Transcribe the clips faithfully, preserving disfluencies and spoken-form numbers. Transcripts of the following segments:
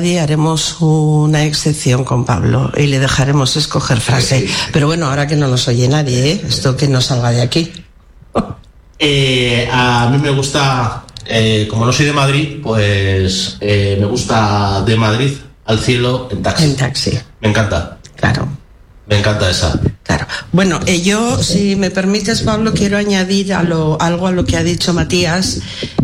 Y haremos una excepción con Pablo y le dejaremos escoger frase. Pero bueno, ahora que no nos oye nadie, ¿eh? Esto que no salga de aquí. Eh, a mí me gusta, eh, como no soy de Madrid, pues eh, me gusta de Madrid al cielo en taxi. En taxi. Me encanta. Claro. Me encanta esa. Claro. Bueno, eh, yo, si me permites, Pablo, quiero añadir a lo, algo a lo que ha dicho Matías.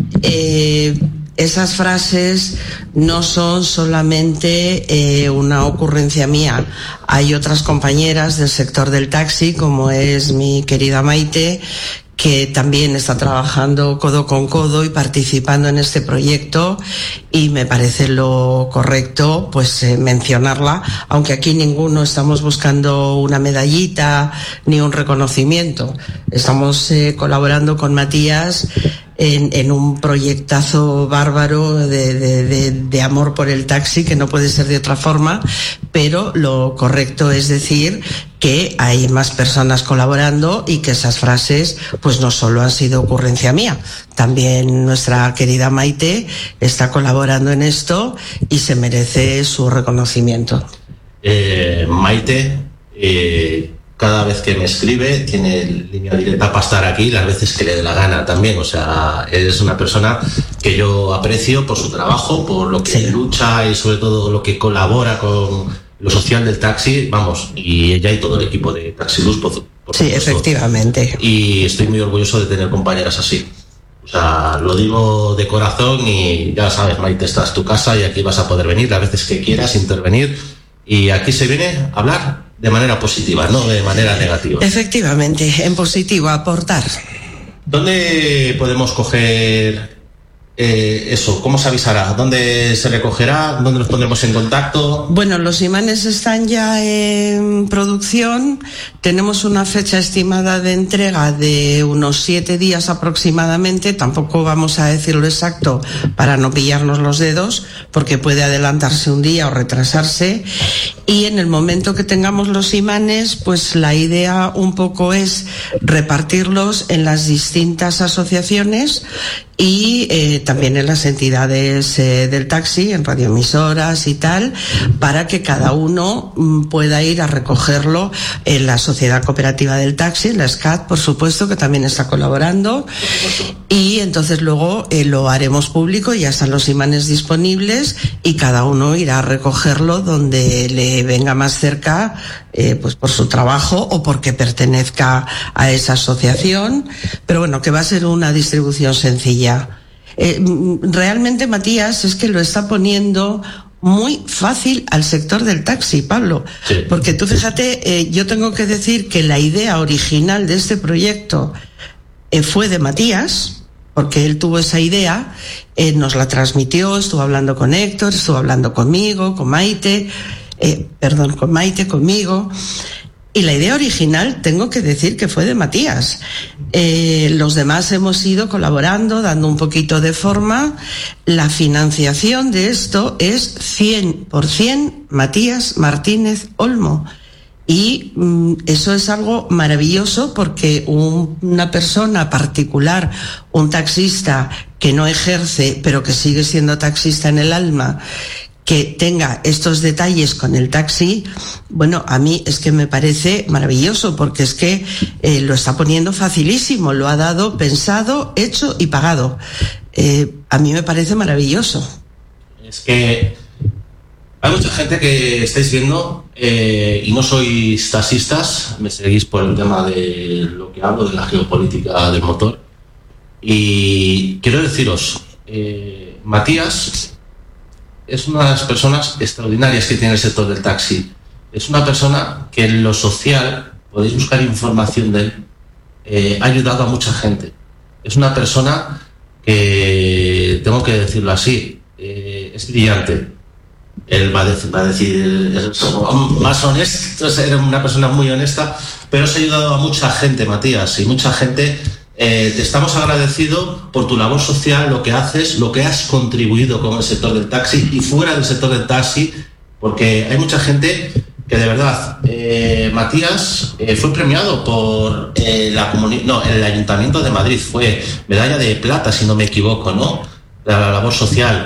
Eh, esas frases no son solamente eh, una ocurrencia mía. Hay otras compañeras del sector del taxi, como es mi querida Maite, que también está trabajando codo con codo y participando en este proyecto, y me parece lo correcto pues eh, mencionarla, aunque aquí ninguno estamos buscando una medallita ni un reconocimiento. Estamos eh, colaborando con Matías en, en un proyectazo bárbaro de, de, de, de amor por el taxi, que no puede ser de otra forma, pero lo correcto es decir que hay más personas colaborando y que esas frases pues no solo han sido ocurrencia mía, también nuestra querida Maite está colaborando en esto y se merece su reconocimiento. Eh, Maite, eh, cada vez que me escribe tiene línea directa para estar aquí las veces que le dé la gana también, o sea, es una persona que yo aprecio por su trabajo, por lo que sí. lucha y sobre todo lo que colabora con lo social del taxi, vamos, y ella y todo el equipo de Taxiluz, por, por sí, supuesto. Efectivamente. Y estoy muy orgulloso de tener compañeras así. O sea, lo digo de corazón y ya sabes, Maite, esta es tu casa y aquí vas a poder venir las veces que quieras, intervenir. Y aquí se viene a hablar de manera positiva, no de manera negativa. Efectivamente, en positivo, aportar. ¿Dónde podemos coger Eh, eso? ¿Cómo se avisará? ¿Dónde se recogerá? ¿Dónde nos pondremos en contacto? Bueno, los imanes están ya en producción. Tenemos una fecha estimada de entrega de unos siete días aproximadamente. Tampoco vamos a decirlo exacto para no pillarnos los dedos, porque puede adelantarse un día o retrasarse. Y en el momento que tengamos los imanes, pues la idea un poco es repartirlos en las distintas asociaciones y eh, también en las entidades eh, del taxi, en radioemisoras y tal, para que cada uno mm, pueda ir a recogerlo en la Sociedad Cooperativa del Taxi, la S C A T, por supuesto, que también está colaborando, y entonces luego eh, lo haremos público, ya están los imanes disponibles y cada uno irá a recogerlo donde le venga más cerca, eh, pues por su trabajo o porque pertenezca a esa asociación, pero bueno, que va a ser una distribución sencilla. Eh, realmente, Matías, es que lo está poniendo muy fácil al sector del taxi, Pablo, sí. Porque tú fíjate, eh, yo tengo que decir que la idea original de este proyecto eh, fue de Matías, porque él tuvo esa idea, eh, nos la transmitió, estuvo hablando con Héctor, estuvo hablando conmigo, con Maite, eh, perdón, con Maite, conmigo. Y la idea original, tengo que decir que fue de Matías. Eh, los demás hemos ido colaborando, dando un poquito de forma. La financiación de esto es cien por ciento Matías Martínez Olmo. Y mm, eso es algo maravilloso porque un, una persona particular, un taxista que no ejerce, pero que sigue siendo taxista en el alma, que tenga estos detalles con el taxi, bueno, a mí es que me parece maravilloso, porque es que eh, lo está poniendo facilísimo, lo ha dado pensado, hecho y pagado. Eh, a mí me parece maravilloso. Es que hay mucha gente que estáis viendo eh, y no sois taxistas, me seguís por el tema de lo que hablo, de la geopolítica del motor. Y quiero deciros, eh, Matías es una de las personas extraordinarias que tiene el sector del taxi. Es una persona que en lo social, podéis buscar información de él, eh, ha ayudado a mucha gente. Es una persona que, tengo que decirlo así, eh, es brillante. Él va a decir, va a decir es más honesto, es una persona muy honesta, pero has ayudado a mucha gente, Matías, y mucha gente. Eh, te estamos agradecidos por tu labor social, lo que haces, lo que has contribuido con el sector del taxi y fuera del sector del taxi, porque hay mucha gente que de verdad, eh, Matías eh, fue premiado por eh, la comuni- no, el Ayuntamiento de Madrid, fue medalla de plata, si no me equivoco, ¿no? La, la labor social.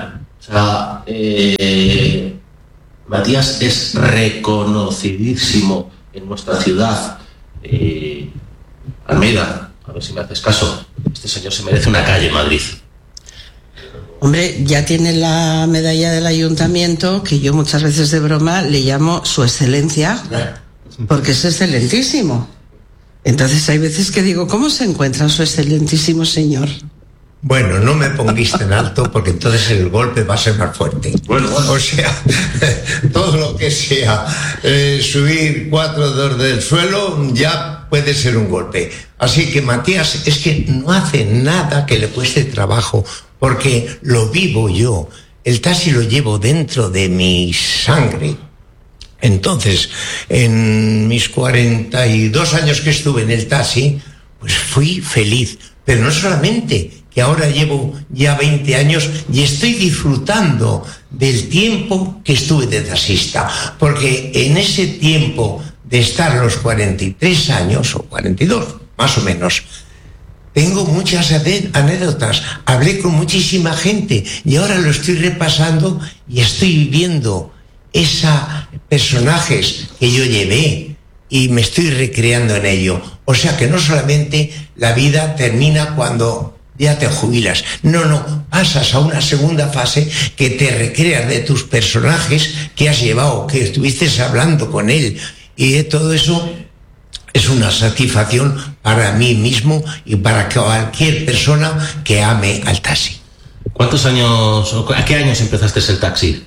O sea, eh, Matías es reconocidísimo en nuestra ciudad. Eh, Almeida, a ver si me haces caso, este señor se merece una calle en Madrid. Hombre, ya tiene la medalla del ayuntamiento, que yo muchas veces de broma le llamo su excelencia, porque es excelentísimo. Entonces hay veces que digo, ¿cómo se encuentra su excelentísimo señor? Bueno, no me ponguiste en alto, porque entonces el golpe va a ser más fuerte. Bueno, bueno. O sea, todo lo que sea eh, subir cuatro dedos del suelo ya puede ser un golpe. Así que Matías es que no hace nada que le cueste trabajo, porque lo vivo yo. El taxi lo llevo dentro de mi sangre. Entonces, en mis cuarenta y dos años que estuve en el taxi, pues fui feliz. Pero no solamente, que ahora llevo ya veinte años y estoy disfrutando del tiempo que estuve de taxista. Porque en ese tiempo de estar los cuarenta y tres años, o cuarenta y dos, más o menos, tengo muchas anécdotas, hablé con muchísima gente y ahora lo estoy repasando y estoy viviendo esos personajes que yo llevé y me estoy recreando en ello. O sea que no solamente la vida termina cuando ya te jubilas, no, no, pasas a una segunda fase que te recreas de tus personajes que has llevado, que estuviste hablando con él, y de todo eso es una satisfacción para mí mismo y para cualquier persona que ame al taxi. ¿Cuántos años, a qué años empezaste el taxi?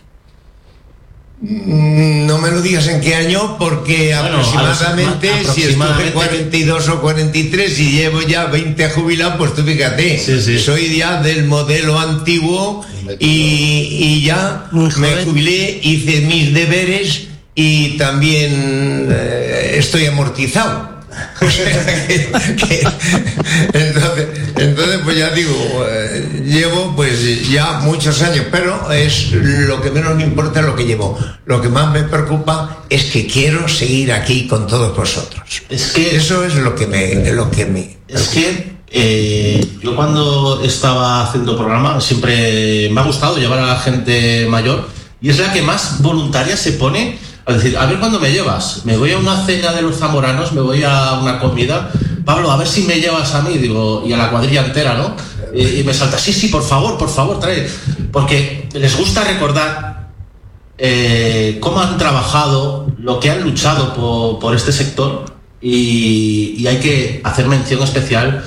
No me lo digas en qué año, porque bueno, aproximadamente, los, aproximadamente, si estuve cuarenta y dos o cuarenta y tres y llevo ya veinte jubilados, pues tú fíjate, sí, sí. Soy ya del modelo antiguo y, y ya me jubilé, hice mis deberes y también eh, estoy amortizado. O sea, que, que, entonces, entonces, pues ya digo, eh, llevo pues ya muchos años, pero es lo que menos me importa lo que llevo. Lo que más me preocupa es que quiero seguir aquí con todos vosotros. Es que eso es lo que me, lo que me es que eh, yo cuando estaba haciendo programa siempre me ha gustado llevar a la gente mayor y es la que más voluntaria se pone. Es decir, a ver cuándo me llevas. Me voy a una cena de los zamoranos, me voy a una comida. Pablo, a ver si me llevas a mí, digo, y a la cuadrilla entera, ¿no? Y, y me salta, sí, sí, por favor, por favor, trae. Porque les gusta recordar eh, cómo han trabajado, lo que han luchado por, por este sector y, y hay que hacer mención especial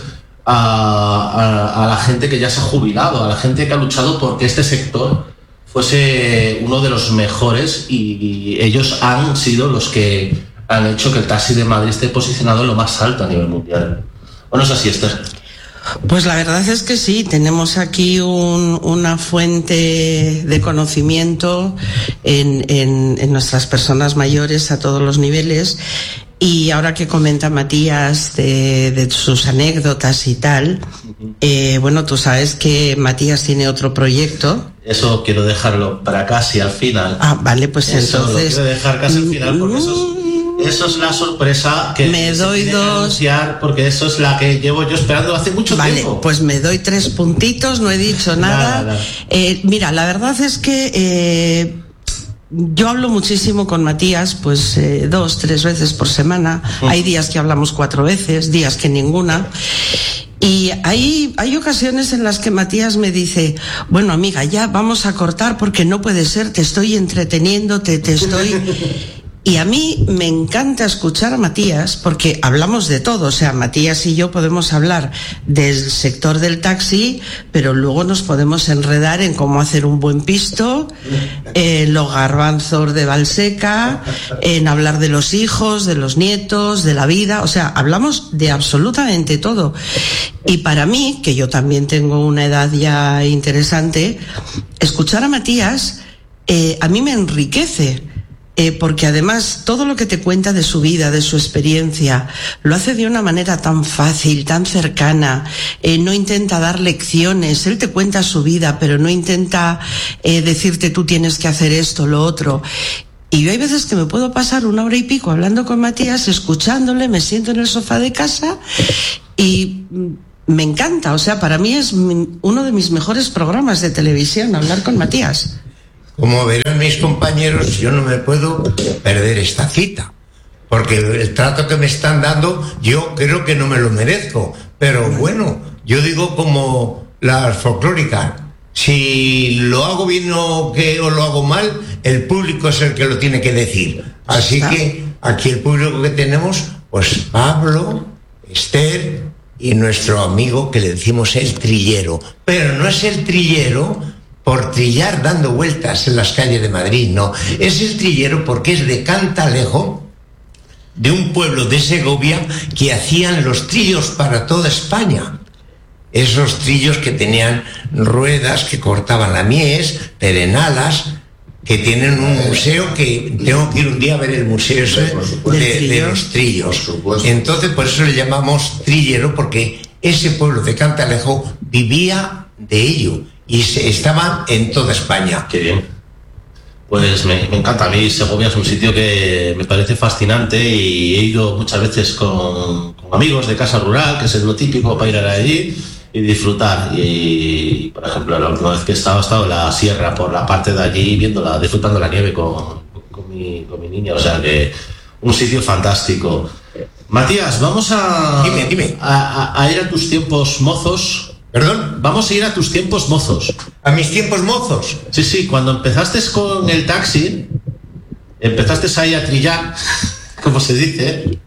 a, a, a la gente que ya se ha jubilado, a la gente que ha luchado porque este sector fuese uno de los mejores y ellos han sido los que han hecho que el taxi de Madrid esté posicionado en lo más alto a nivel mundial. ¿O no es así, Esther? Pues la verdad es que sí, tenemos aquí un, una fuente de conocimiento en, en, en nuestras personas mayores a todos los niveles. Y ahora que comenta Matías de, de sus anécdotas y tal, eh, bueno, tú sabes que Matías tiene otro proyecto. Eso quiero dejarlo para casi al final. Ah, vale, pues eso entonces... Eso lo quiero dejar casi al final porque eso es, eso es la sorpresa que me doy se dos... anunciar porque eso es la que llevo yo esperando hace mucho vale, tiempo. Vale, pues me doy tres puntitos, no he dicho nada. nada, nada. Eh, mira, la verdad es que... Eh, yo hablo muchísimo con Matías, pues eh, dos, tres veces por semana. Uh. Hay días que hablamos cuatro veces, días que ninguna. Y hay, hay ocasiones en las que Matías me dice, bueno, amiga, ya vamos a cortar porque no puede ser, te estoy entreteniendo, te, te estoy... Y a mí me encanta escuchar a Matías porque hablamos de todo, o sea, Matías y yo podemos hablar del sector del taxi, pero luego nos podemos enredar en cómo hacer un buen pisto, en los garbanzos de Valseca, en hablar de los hijos, de los nietos, de la vida, o sea, hablamos de absolutamente todo. Y para mí, que yo también tengo una edad ya interesante, escuchar a Matías eh, a mí me enriquece. Eh, porque además todo lo que te cuenta de su vida, de su experiencia, lo hace de una manera tan fácil, tan cercana, eh, no intenta dar lecciones, él te cuenta su vida, pero no intenta eh, decirte tú tienes que hacer esto, lo otro. Y yo hay veces que me puedo pasar una hora y pico hablando con Matías, escuchándole, me siento en el sofá de casa y me encanta, o sea, para mí es mi, uno de mis mejores programas de televisión, hablar con Matías. Como verán mis compañeros, yo no me puedo perder esta cita, porque el trato que me están dando, yo creo que no me lo merezco. Pero bueno, yo digo como las folclóricas, si lo hago bien o, que, o lo hago mal, el público es el que lo tiene que decir. Así que aquí el público que tenemos, pues Pablo, Esther y nuestro amigo que le decimos el trillero. Pero no es el trillero por trillar dando vueltas en las calles de Madrid, no. Es el trillero porque es de Cantalejo, de un pueblo de Segovia que hacían los trillos para toda España. Esos trillos que tenían ruedas que cortaban la mies, perenalas, que tienen un museo que tengo que ir un día a ver el museo ese de, de los trillos. Entonces por eso le llamamos trillero, porque ese pueblo de Cantalejo vivía de ello y se, estaban en toda España. Qué bien. Pues me, me encanta. A mí Segovia es un sitio que me parece fascinante y he ido muchas veces con, con amigos de casa rural, que es lo típico para ir allí y disfrutar. Y, por ejemplo, la última vez que he estado, he estado en la sierra, por la parte de allí, viéndola, disfrutando la nieve con, con, mi, con mi niña. O sea que un sitio fantástico. Matías, vamos a, dime, dime. a, a, a ir a tus tiempos mozos. ¿Perdón? Vamos a ir a tus tiempos mozos. ¿A mis tiempos mozos? Sí, sí, cuando empezaste con el taxi, empezaste ahí a trillar, como se dice,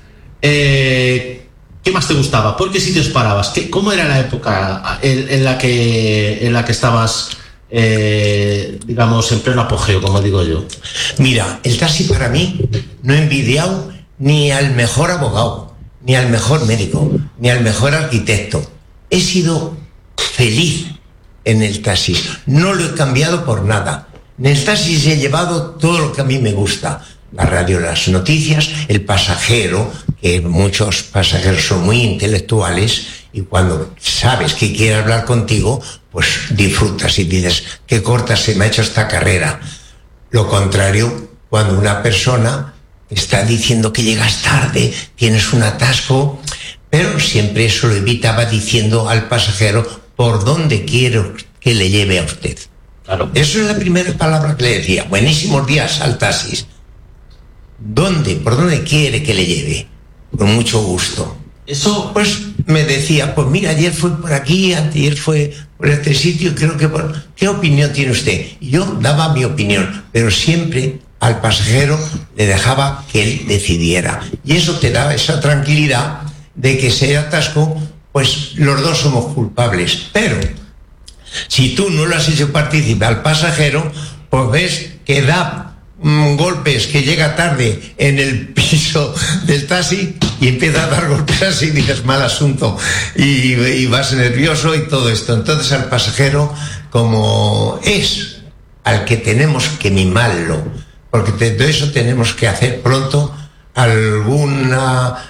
eh, ¿qué más te gustaba? ¿Por qué sitios parabas? ¿Qué, ¿Cómo era la época en, en, la, que, en la que estabas, eh, digamos, en pleno apogeo, como digo yo? Mira, el taxi para mí no he envidiado ni al mejor abogado, ni al mejor médico, ni al mejor arquitecto. He sido feliz en el taxi, no lo he cambiado por nada. En el taxi he llevado todo lo que a mí me gusta: la radio, las noticias, el pasajero, que muchos pasajeros son muy intelectuales y cuando sabes que quiere hablar contigo, pues disfrutas y dices, qué corta se me ha hecho esta carrera. Lo contrario, cuando una persona está diciendo que llegas tarde, tienes un atasco, pero siempre eso lo evitaba diciendo al pasajero por dónde quiero que le lleve a usted. Claro. Eso es la primera palabra que le decía. Buenísimos días al taxis. ¿Dónde? ¿Por dónde quiere que le lleve? Con mucho gusto. Eso, pues, me decía, pues mira, ayer fue por aquí, ayer fue por este sitio, creo que por... ¿Qué opinión tiene usted? Y yo daba mi opinión, pero siempre al pasajero le dejaba que él decidiera. Y eso te daba esa tranquilidad de que ese atasco, pues los dos somos culpables. Pero si tú no lo has hecho partícipe al pasajero, pues ves que da mmm, golpes, que llega tarde en el piso del taxi y empieza a dar golpes así, dices mal asunto, y, y vas nervioso y todo esto. Entonces al pasajero, como es al que tenemos que mimarlo, porque de eso tenemos que hacer pronto alguna...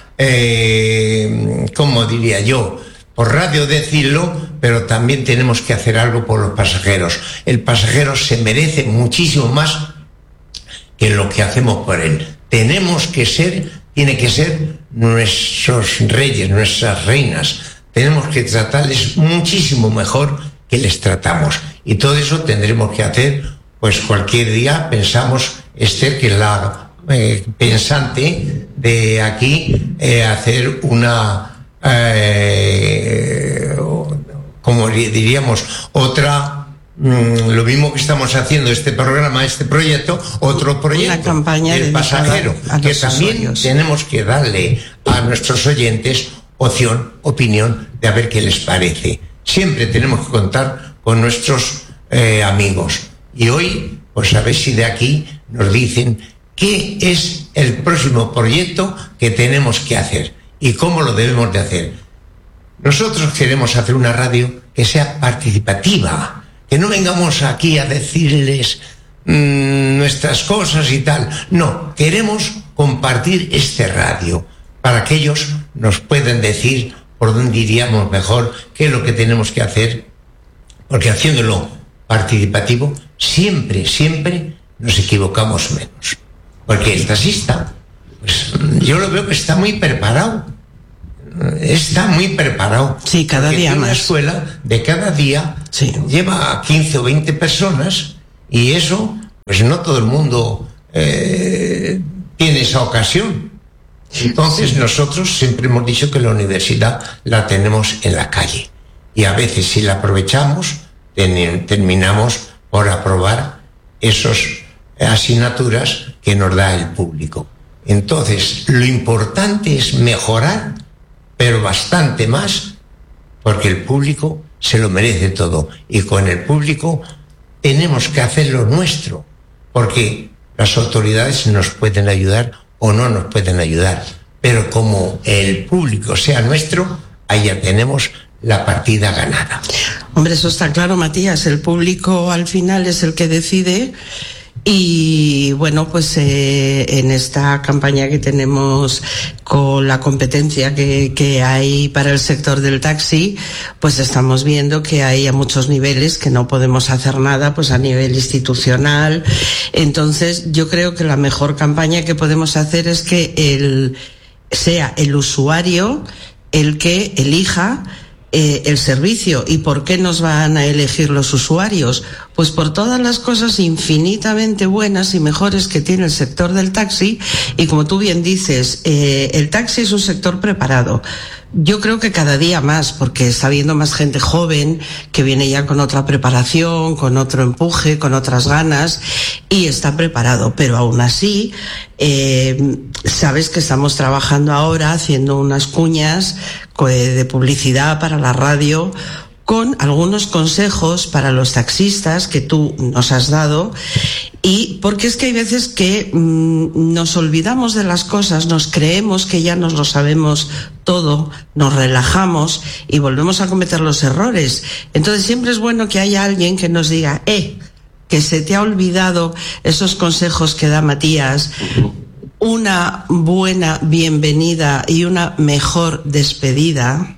Eh, ¿cómo diría yo? Por radio decirlo, pero también tenemos que hacer algo por los pasajeros. El pasajero se merece muchísimo más que lo que hacemos por él. Tenemos que ser, tiene que ser nuestros reyes, nuestras reinas. Tenemos que tratarles muchísimo mejor que les tratamos. Y todo eso tendremos que hacer, pues cualquier día pensamos, Esther, que es la... Eh, pensante de aquí eh, hacer una eh, como diríamos otra mm, lo mismo que estamos haciendo este programa, este proyecto, otro proyecto, una campaña del pasajero, que también usuarios. Tenemos que darle a nuestros oyentes opción, opinión de a ver qué les parece. Siempre tenemos que contar con nuestros eh, amigos y hoy pues a ver si de aquí nos dicen ¿qué es el próximo proyecto que tenemos que hacer y cómo lo debemos de hacer? Nosotros queremos hacer una radio que sea participativa, que no vengamos aquí a decirles mmm, nuestras cosas y tal. No, queremos compartir este radio para que ellos nos puedan decir por dónde iríamos mejor, qué es lo que tenemos que hacer, porque haciéndolo participativo siempre, siempre nos equivocamos menos. Porque el taxista, pues yo lo veo que está muy preparado. está muy preparado. Sí, cada día tiene más. Una escuela de cada día sí. lleva quince o veinte personas y eso, pues no todo el mundo eh, tiene esa ocasión. Entonces sí. Nosotros siempre hemos dicho que la universidad la tenemos en la calle y a veces si la aprovechamos ten, terminamos por aprobar esas asignaturas que nos da el público. Entonces lo importante es mejorar, pero bastante más, porque el público se lo merece todo y con el público tenemos que hacer lo nuestro, porque las autoridades nos pueden ayudar o no nos pueden ayudar, pero como el público sea nuestro, ahí ya tenemos la partida ganada. Hombre, eso está claro, Matías, el público al final es el que decide. Y bueno, pues eh, en esta campaña que tenemos con la competencia que, que hay para el sector del taxi, pues estamos viendo que hay a muchos niveles que no podemos hacer nada, pues a nivel institucional. Entonces yo creo que la mejor campaña que podemos hacer es que el, sea el usuario el que elija Eh, el servicio. ¿Y por qué nos van a elegir los usuarios? Pues por todas las cosas infinitamente buenas y mejores que tiene el sector del taxi. Y como tú bien dices, eh, el taxi es un sector preparado. Yo creo que cada día más, porque está habiendo más gente joven que viene ya con otra preparación, con otro empuje, con otras ganas, y está preparado. Pero aún así, eh, sabes que estamos trabajando ahora haciendo unas cuñas de publicidad para la radio con algunos consejos para los taxistas que tú nos has dado. Y porque es que hay veces que mmm, nos olvidamos de las cosas, nos creemos que ya nos lo sabemos todo, nos relajamos y volvemos a cometer los errores. Entonces siempre es bueno que haya alguien que nos diga, eh, que se te ha olvidado esos consejos que da Matías, una buena bienvenida y una mejor despedida,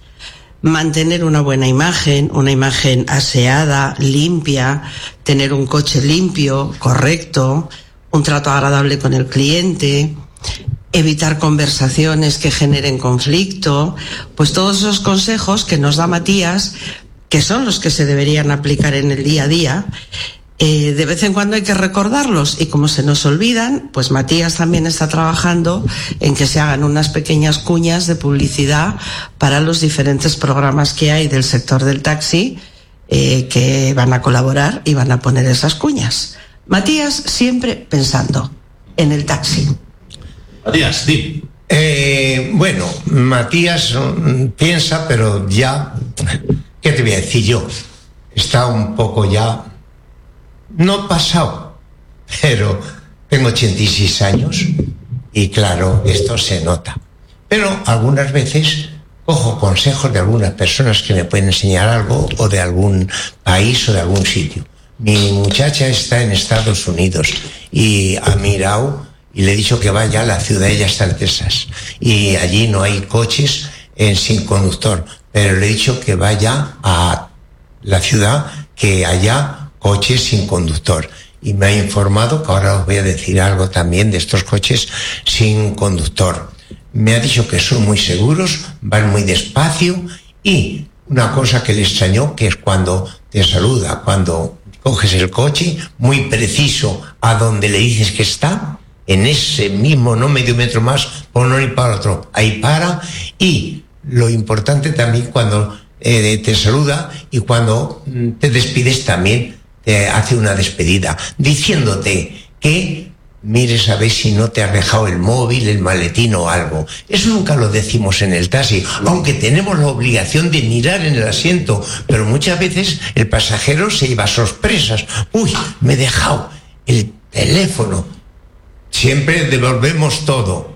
mantener una buena imagen, una imagen aseada, limpia, tener un coche limpio, correcto, un trato agradable con el cliente, evitar conversaciones que generen conflicto, pues todos esos consejos que nos da Matías, que son los que se deberían aplicar en el día a día. Eh, de vez en cuando hay que recordarlos y como se nos olvidan, pues Matías también está trabajando en que se hagan unas pequeñas cuñas de publicidad para los diferentes programas que hay del sector del taxi eh, que van a colaborar y van a poner esas cuñas. Matías siempre pensando en el taxi. Matías, di. Eh, bueno, Matías piensa, pero ya, ¿qué te voy a decir yo? Está un poco ya... No pasado, pero tengo ochenta y seis años y claro, esto se nota. Pero algunas veces cojo consejos de algunas personas que me pueden enseñar algo o de algún país o de algún sitio. Mi muchacha está en Estados Unidos y ha mirado y le he dicho que vaya a la ciudad, ella está en Texas y allí no hay coches en, sin conductor, pero le he dicho que vaya a la ciudad que haya coches sin conductor y me ha informado que ahora os voy a decir algo también de estos coches sin conductor. Me ha dicho que son muy seguros, van muy despacio y una cosa que le extrañó, que es cuando te saluda, cuando coges el coche, muy preciso a donde le dices que está, en ese mismo, no medio metro más, por no ir para otro, ahí para. Y lo importante también cuando eh, te saluda y cuando te despides también te hace una despedida, diciéndote que mires a ver si no te has dejado el móvil, el maletín o algo. Eso nunca lo decimos en el taxi, aunque tenemos la obligación de mirar en el asiento, pero muchas veces el pasajero se lleva sorpresas. Uy, me he dejado el teléfono. Siempre devolvemos todo.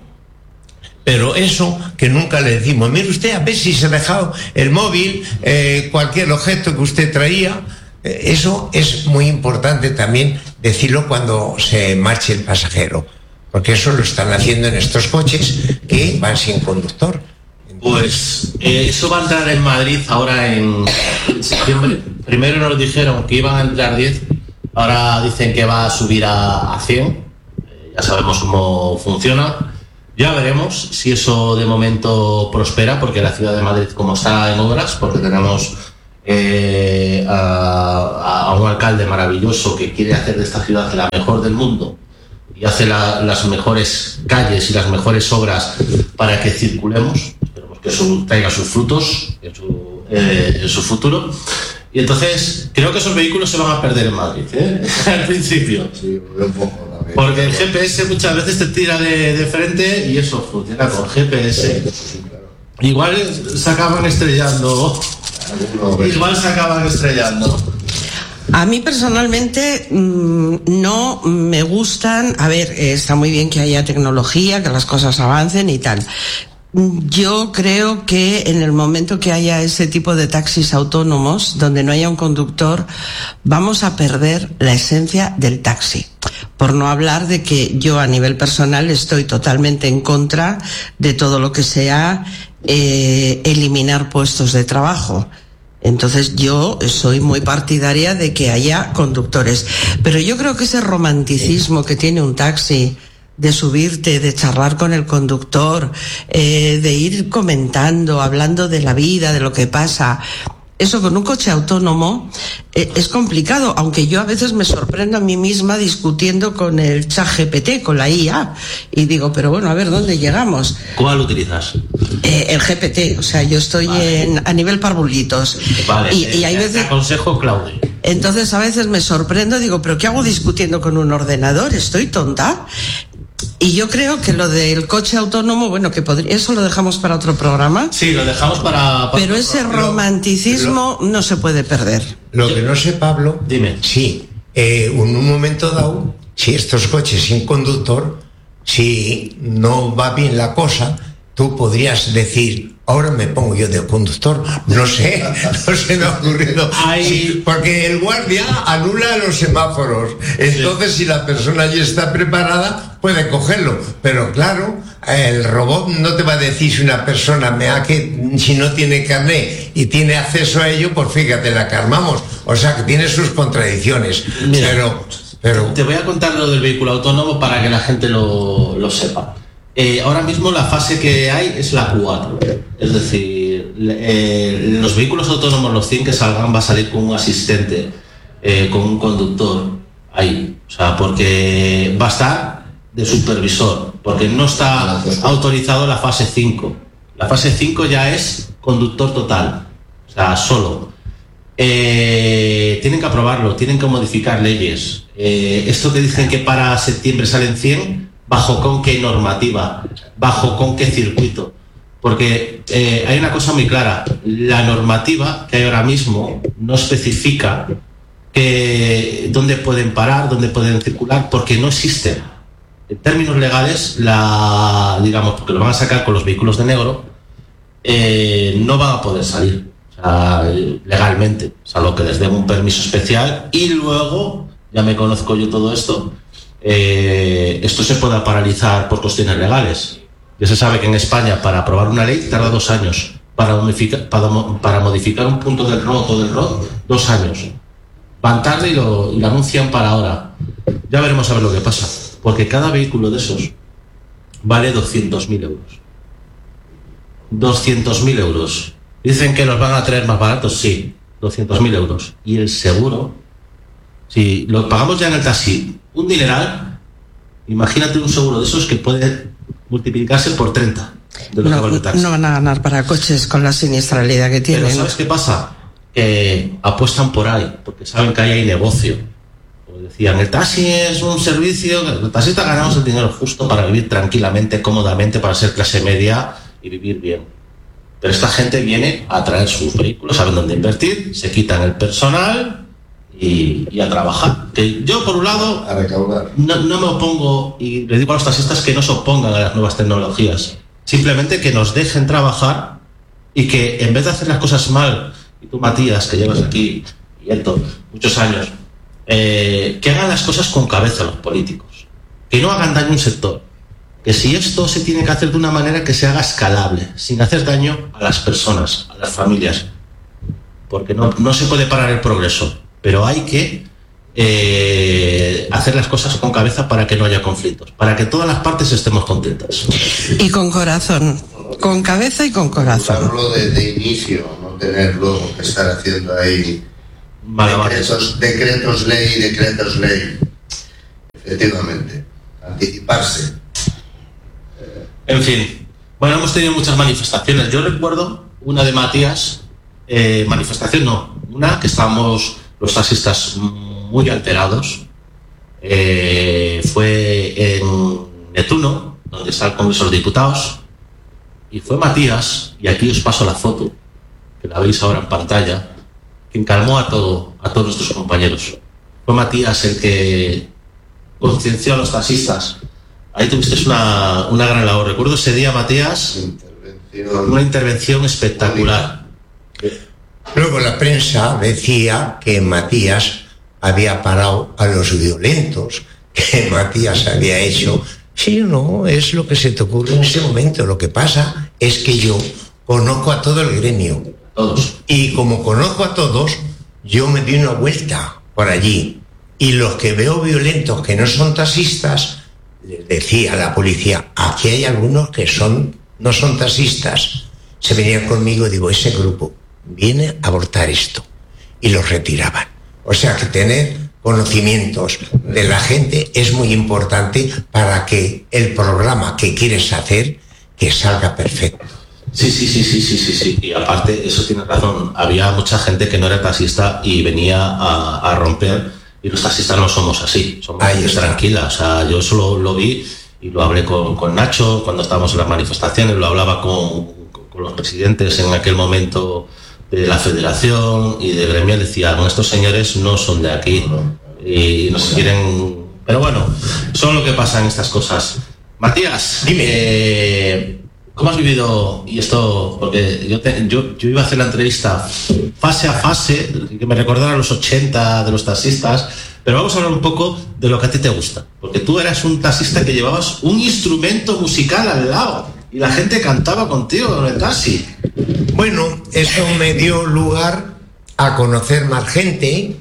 Pero eso que nunca le decimos, mire usted a ver si se ha dejado el móvil, eh, cualquier objeto que usted traía. Eso es muy importante también decirlo cuando se marche el pasajero, porque eso lo están haciendo en estos coches que van sin conductor. Pues eh, eso va a entrar en Madrid ahora en, en septiembre. Primero nos dijeron que iban a entrar diez, ahora dicen que va a subir a, a cien. Eh, ya sabemos cómo funciona. Ya veremos si eso de momento prospera, porque la ciudad de Madrid, como está en obras, porque tenemos eh, a, a un alcalde maravilloso que quiere hacer de esta ciudad la mejor del mundo y hace la, las mejores calles y las mejores obras para que circulemos. Esperemos que eso traiga sus frutos en su, eh, en su futuro. Y entonces creo que esos vehículos se van a perder en Madrid, ¿eh? Al principio. Sí, un poco. Porque el G P S muchas veces te tira de, de frente y eso funciona con G P S. Igual se acaban estrellando. Igual se acaban estrellando. A mí personalmente mmm, no me gustan. A ver, eh, está muy bien que haya tecnología, que las cosas avancen y tal. Yo creo que en el momento que haya ese tipo de taxis autónomos, donde no haya un conductor, vamos a perder la esencia del taxi. Por no hablar de que yo a nivel personal estoy totalmente en contra de todo lo que sea eh, eliminar puestos de trabajo. Entonces yo soy muy partidaria de que haya conductores. Pero yo creo que ese romanticismo que tiene un taxi, de subirte, de charlar con el conductor, eh, de ir comentando, hablando de la vida, de lo que pasa, eso con un coche autónomo eh, es complicado, aunque yo a veces me sorprendo a mí misma discutiendo con el ChatGPT, con la I A, y digo, pero bueno, a ver, ¿dónde llegamos? ¿Cuál utilizas? Eh, el G P T, o sea, yo estoy vale. en, a nivel parvulitos. Vale, y, eh, y hay veces... te aconsejo Claudio. Entonces a veces me sorprendo, digo, ¿pero qué hago discutiendo con un ordenador? ¿Estoy tonta? Y yo creo que lo del coche autónomo, bueno, que podría, eso lo dejamos para otro programa. Sí, lo dejamos para... para pero ese programa. romanticismo lo, no se puede perder. Lo que no sé, Pablo, dime. Sí, eh, en un momento dado, si estos coches sin conductor, si no va bien la cosa, tú podrías decir, ahora me pongo yo de conductor. No sé, no se me ha ocurrido. Sí, porque el guardia anula los semáforos. Entonces, sí. si la persona allí está preparada, puede cogerlo. Pero claro, el robot no te va a decir si una persona me ha que si no tiene carné y tiene acceso a ello, pues fíjate, la calmamos. O sea que tiene sus contradicciones. Mira, pero, pero te voy a contar lo del vehículo autónomo para que la gente lo, lo sepa. Eh, ahora mismo la fase que hay es la cuatro, es decir, eh, los vehículos autónomos, los cien que salgan, va a salir con un asistente, eh, con un conductor ahí, o sea, porque va a estar de supervisor, porque no está autorizado la fase cinco. La fase cinco ya es conductor total, o sea, solo. Eh, tienen que aprobarlo, tienen que modificar leyes. Eh, esto que dicen que para septiembre salen cien, ¿bajo con qué normativa? ¿Bajo con qué circuito? Porque eh, hay una cosa muy clara, la normativa que hay ahora mismo no especifica que, dónde pueden parar, dónde pueden circular, porque no existe. En términos legales, la, digamos, porque lo van a sacar con los vehículos de negro, eh, no van a poder salir, o sea, legalmente, salvo que les den un permiso especial y luego, ya me conozco yo todo esto, Eh, esto se pueda paralizar por cuestiones legales. Ya se sabe que en España para aprobar una ley tarda dos años, para modificar, para, para modificar un punto del R O T o del R O T, dos años. Van tarde y lo, y lo anuncian para ahora. Ya veremos a ver lo que pasa, porque cada vehículo de esos vale doscientos mil euros. doscientos mil euros. Dicen que los van a traer más baratos, sí, doscientos mil euros. Y el seguro, si lo pagamos ya en el taxi, un dineral, imagínate un seguro de esos que puede multiplicarse por treinta. De los no, de no van a ganar para coches con la siniestralidad que tienen. Pero ¿sabes qué pasa? Que apuestan por ahí, porque saben que ahí hay negocio. Como decían, el taxi es un servicio, el taxista ganamos el dinero justo para vivir tranquilamente, cómodamente, para ser clase media y vivir bien. Pero esta gente viene a traer sus vehículos, saben dónde invertir, se quitan el personal y, y a trabajar. Que yo, por un lado, a recaudar. No, no me opongo, y le digo a los taxistas que no se opongan a las nuevas tecnologías, simplemente que nos dejen trabajar y que en vez de hacer las cosas mal, y tú, Matías, que llevas aquí y Héctor, muchos años, eh, que hagan las cosas con cabeza los políticos, que no hagan daño a un sector, que si esto se tiene que hacer de una manera que se haga escalable, sin hacer daño a las personas, a las familias, porque no, no se puede parar el progreso, pero hay que eh, hacer las cosas con cabeza para que no haya conflictos, para que todas las partes estemos contentas. Y con corazón, con cabeza y con corazón. Hablo desde inicio, no tener luego que estar haciendo ahí decretos, decretos ley, decretos ley. Efectivamente, anticiparse. En fin, bueno, hemos tenido muchas manifestaciones. Yo recuerdo una de Matías, eh, manifestación no, una que estábamos los taxistas muy alterados, eh, fue en Netuno, donde está el Congreso de los Diputados, y fue Matías, y aquí os paso la foto, que la veis ahora en pantalla, quien calmó a, todo, a todos nuestros compañeros. Fue Matías el que conciencia a los taxistas. Ahí tuviste una, una gran labor. Recuerdo ese día, Matías, intervención. una intervención espectacular. Luego la prensa decía que Matías había parado a los violentos, que Matías había hecho. Sí o no, es lo que se te ocurre en ese momento. Lo que pasa es que yo conozco a todo el gremio. Todos. Y como conozco a todos, yo me di una vuelta por allí. Y los que veo violentos que no son taxistas, les decía a la policía, aquí hay algunos que son, no son taxistas. Se venían conmigo y digo, ese grupo viene a abortar esto. Y los retiraban. O sea que tener conocimientos de la gente es muy importante para que el programa que quieres hacer, que salga perfecto. Sí, sí, sí, sí, sí, sí, sí. Y aparte, eso tiene razón. Había mucha gente que no era taxista y venía a, a romper. Y los taxistas no somos así, somos tranquilas. O sea, yo eso lo, lo vi y lo hablé con, con Nacho cuando estábamos en las manifestaciones, lo hablaba con, con, con los presidentes en aquel momento de la federación y de gremial. Decía, bueno, estos señores no son de aquí y no se quieren... Pero bueno, son lo que pasa en estas cosas. Matías, dime, eh, ¿cómo has vivido? Y esto, porque yo, te, yo, yo iba a hacer la entrevista fase a fase, que me recordara a los ochenta de los taxistas, pero vamos a hablar un poco de lo que a ti te gusta, porque tú eras un taxista que llevabas un instrumento musical al lado y la gente cantaba contigo en el taxi. Bueno, eso me dio lugar a conocer más gente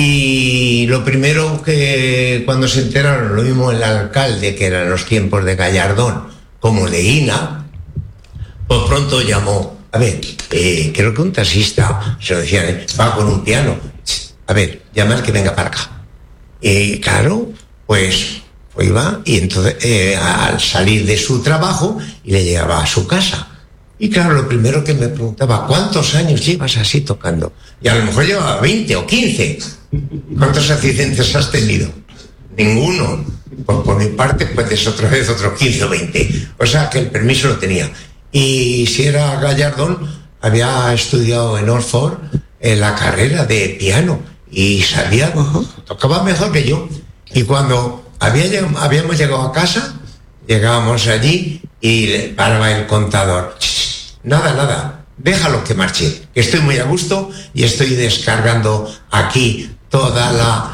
y lo primero que cuando se enteraron, lo mismo el alcalde, que eran los tiempos de Gallardón, como Leguina, pues pronto llamó, a ver, eh, creo que un taxista, se lo decían, eh, va con un piano, a ver, llama al que venga para acá. Y claro, pues, pues iba, y entonces eh, al salir de su trabajo, y le llegaba a su casa. Y claro, lo primero que me preguntaba, ¿cuántos años llevas así tocando? Y a lo mejor llevaba veinte o quince. ¿Cuántos accidentes has tenido? Ninguno. Por, por mi parte, pues otra vez otros quince o veinte. O sea que el permiso lo tenía. Y si era Gallardón, había estudiado en Oxford en la carrera de piano y sabía, uh-huh. tocaba mejor que yo. Y cuando había, habíamos llegado a casa, llegábamos allí y le paraba el contador. Nada, nada, déjalo que marche, que estoy muy a gusto y estoy descargando aquí toda la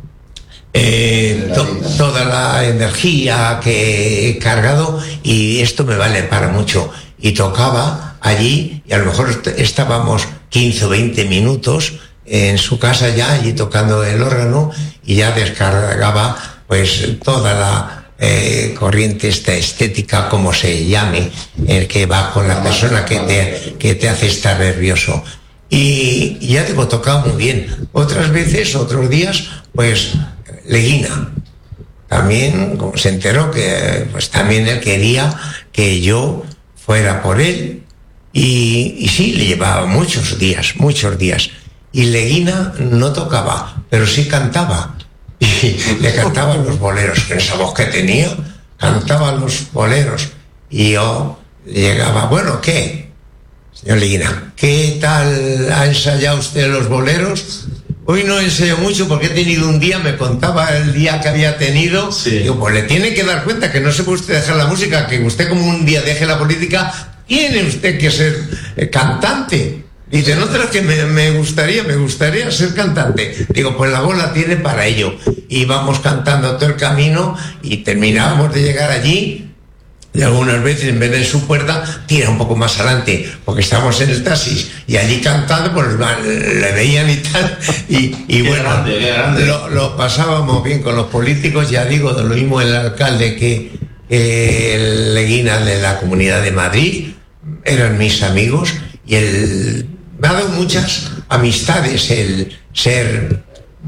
eh, to, toda la energía que he cargado y esto me vale para mucho. Y tocaba allí y a lo mejor est- estábamos quince o veinte minutos en su casa ya allí tocando el órgano y ya descargaba pues toda la Eh, corriente esta estética, como se llame, el que va con la persona que te, que te hace estar nervioso. Y, y ya te lo tocaba muy bien. Otras veces, otros días, pues Leguina. También, como se enteró que pues también él quería que yo fuera por él. Y, y sí, le llevaba muchos días, muchos días. Y Leguina no tocaba, pero sí cantaba. Y le cantaban los boleros, con esa voz que tenía, cantaban los boleros. Y yo llegaba, bueno, ¿qué? Señor Leguina, ¿qué tal ha ensayado usted los boleros? Hoy no ensayo mucho porque he tenido un día, me contaba el día que había tenido. Sí. Digo, pues le tiene que dar cuenta que no se puede usted dejar la música, que usted como un día deje la política, tiene usted que ser eh, cantante. Dice, no, pero es que me, me gustaría, me gustaría ser cantante. Digo, pues la voz la tiene para ello. Y vamos cantando todo el camino y terminábamos de llegar allí Y algunas veces, en vez de su puerta, tira un poco más adelante, porque estamos en el taxi y allí cantando, pues le veían y tal. Y, y bueno, grande, qué grande. Lo, lo pasábamos bien con los políticos, ya digo, de lo mismo el alcalde que eh, el Leguina de la Comunidad de Madrid, eran mis amigos, y el, me ha dado muchas amistades el ser,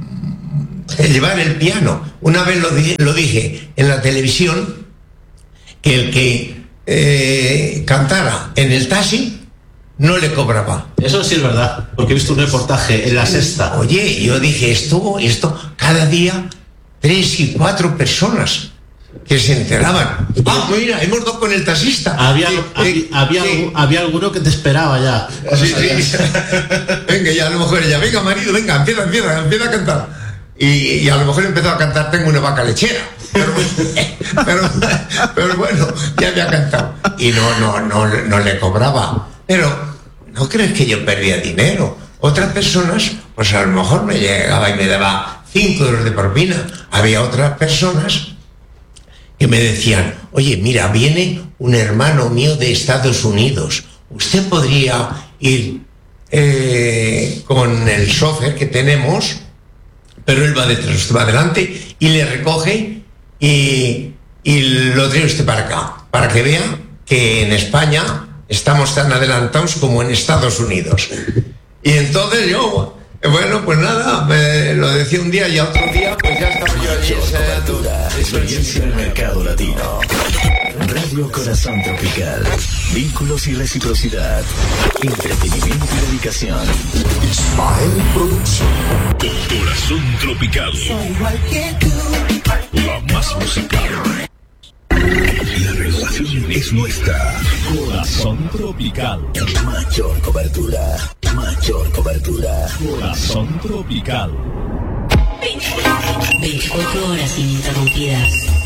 el llevar el piano. Una vez lo dije, lo dije en la televisión, que el que eh, cantara en el taxi no le cobraba. Eso sí es verdad, porque he visto un reportaje en La Sexta. Oye, yo dije, esto, esto, cada día tres y cuatro personas que se enteraban. Ah, mira, hemos dado con el taxista. Había, que, había, que, había, que, había alguno que te esperaba ya. Sí, sí. Venga, ya a lo mejor ella, venga marido, venga, empieza, empieza, empieza a cantar. Y, y a lo mejor empezó a cantar Tengo una vaca lechera. Pero, pero, pero bueno, ya había cantado. Y no, no, no, no le cobraba. Pero no crees que yo perdía dinero. Otras personas, pues a lo mejor me llegaba y me daba cinco euros de propina. Había otras personas que me decían, oye, mira, viene un hermano mío de Estados Unidos. Usted podría ir eh, con el chofer que tenemos, pero él va detrás, usted va adelante y le recoge y, y lo trae usted para acá, para que vea que en España estamos tan adelantados como en Estados Unidos. Y entonces yo, bueno, pues nada, me lo decía un día y a otro día, pues ya estaba yo allí ensayando. Experiencia en el mercado latino. Radio Corazón Tropical. Vínculos y reciprocidad. Entretenimiento y dedicación. Ismael Producción. Corazón Tropical. Soy igual que tú. La más musical. La renovación es nuestra. Corazón Tropical. Mayor cobertura. Mayor cobertura. Corazón Tropical. veinticuatro horas ininterrumpidas.